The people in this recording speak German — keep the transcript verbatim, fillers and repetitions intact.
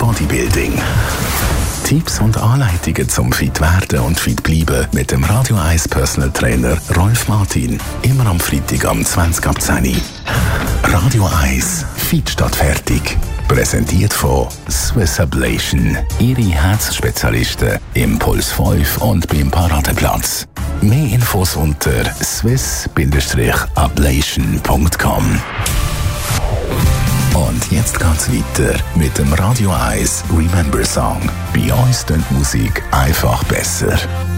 Bodybuilding. Tipps und Anleitungen zum fit werden und fit bleiben mit dem Radio eins Personal Trainer Rolf Martin. Immer am Freitag am zwanzig ab zehn. Radio eins Fit statt fertig. Präsentiert von Swiss Ablation. Ihre Herzspezialisten im Puls fünf und beim Paradeplatz. Mehr Infos unter swiss ablation punkt com. Und jetzt geht's weiter mit dem Radio eins Remember Song. Bei uns klingt Musik einfach besser.